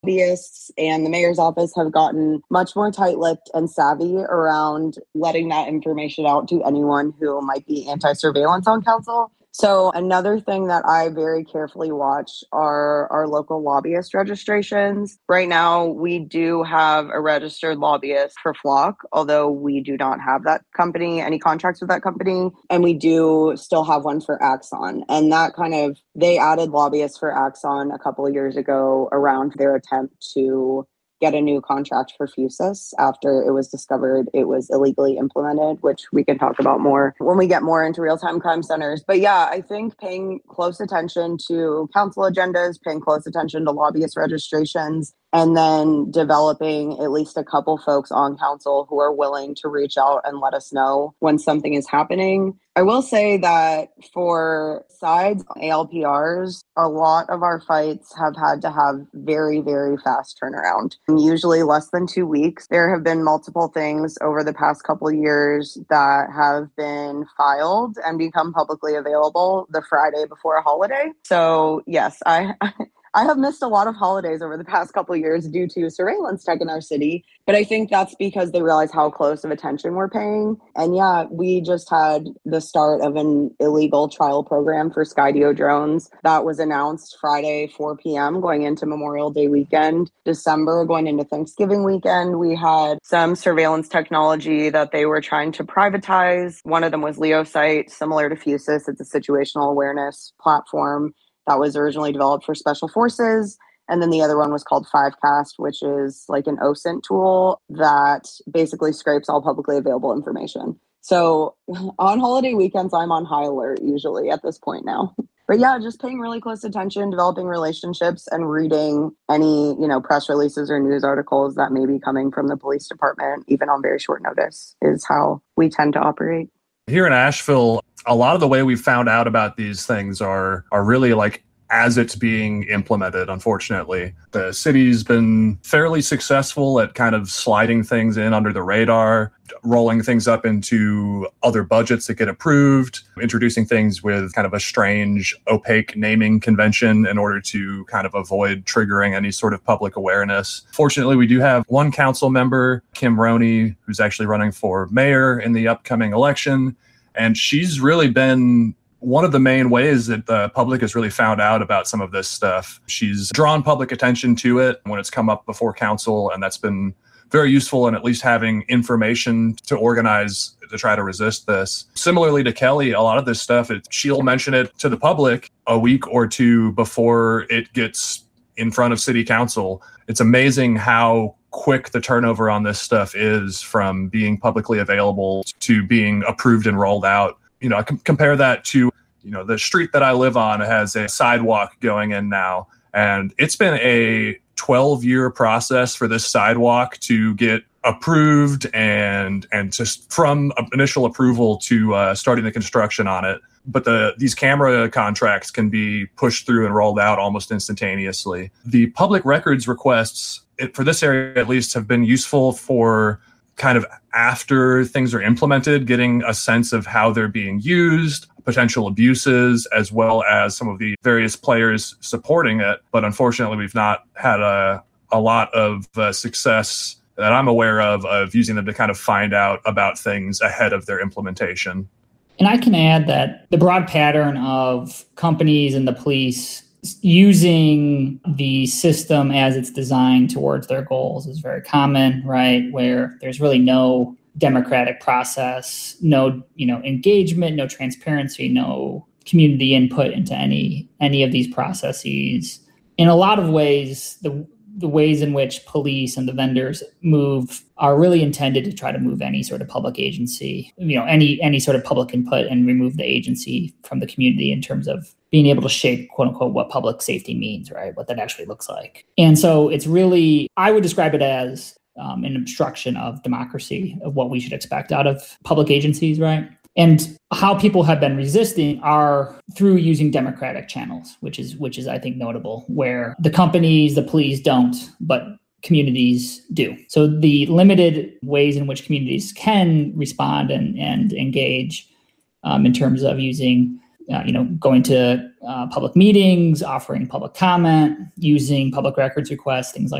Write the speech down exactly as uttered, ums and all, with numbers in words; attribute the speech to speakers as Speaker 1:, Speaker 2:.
Speaker 1: Lobbyists and the mayor's office have gotten much more tight-lipped and savvy around letting that information out to anyone who might be anti-surveillance on council. So another thing that I very carefully watch are our local lobbyist registrations. Right now, we do have a registered lobbyist for Flock, although we do not have that company, any contracts with that company. And we do still have one for Axon. And that kind of, they added lobbyists for Axon a couple of years ago around their attempt to get a new contract for Fusus after it was discovered it was illegally implemented, which we can talk about more when we get more into real-time crime centers. But yeah, I think paying close attention to council agendas, paying close attention to lobbyist registrations, and then developing at least a couple folks on council who are willing to reach out and let us know when something is happening. I will say that for sides, A L P Rs, a lot of our fights have had to have very, very fast turnaround, usually less than two weeks. There have been multiple things over the past couple of years that have been filed and become publicly available the Friday before a holiday. So yes, I... I have missed a lot of holidays over the past couple of years due to surveillance tech in our city, but I think that's because they realize how close of attention we're paying. And yeah, we just had the start of an illegal trial program for Skydio drones that was announced Friday, four p.m. going into Memorial Day weekend, December going into Thanksgiving weekend. We had some surveillance technology that they were trying to privatize. One of them was LeoSight, similar to Fusus. It's a situational awareness platform that was originally developed for special forces. And then the other one was called Fivecast, which is like an O S I N T tool that basically scrapes all publicly available information. So on holiday weekends, I'm on high alert usually at this point now. But yeah, just paying really close attention, developing relationships, and reading any, you know, press releases or news articles that may be coming from the police department, even on very short notice, is how we tend to operate.
Speaker 2: Here in Asheville, a lot of the way we found out about these things are are really like as it's being implemented, unfortunately. The city's been fairly successful at kind of sliding things in under the radar, rolling things up into other budgets that get approved, introducing things with kind of a strange, opaque naming convention in order to kind of avoid triggering any sort of public awareness. Fortunately, we do have one council member, Kim Roney, who's actually running for mayor in the upcoming election. And she's really been one of the main ways that the public has really found out about some of this stuff. She's drawn public attention to it when it's come up before council, and that's been very useful in at least having information to organize to try to resist this. Similarly to Kelly, a lot of this stuff, it, she'll mention it to the public a week or two before it gets in front of city council. It's amazing how quick the turnover on this stuff is from being publicly available to being approved and rolled out. You know, I can compare that to, you know, the street that I live on has a sidewalk going in now, and it's been a twelve-year process for this sidewalk to get approved and and just from initial approval to uh, starting the construction on it. But the these camera contracts can be pushed through and rolled out almost instantaneously. The public records requests, it, for this area at least, have been useful for kind of after things are implemented, getting a sense of how they're being used, potential abuses, as well as some of the various players supporting it. But unfortunately, we've not had a, a lot of uh, success that I'm aware of, of using them to kind of find out about things ahead of their implementation.
Speaker 3: And I can add that the broad pattern of companies and the police using the system as it's designed towards their goals is very common, right? Where there's really no democratic process, no, you know, engagement, no transparency, no community input into any any of these processes. In a lot of ways, the the ways in which police and the vendors move are really intended to try to move any sort of public agency, you know, any any sort of public input and remove the agency from the community in terms of being able to shape, quote unquote, what public safety means, right? What that actually looks like. And so it's really, I would describe it as um, an obstruction of democracy, of what we should expect out of public agencies, right? And how people have been resisting are through using democratic channels, which is, which is I think, notable, where the companies, the police don't, but communities do. So the limited ways in which communities can respond and, and engage um, in terms of using uh, you know, going to uh, public meetings, offering public comment, using public records requests, things like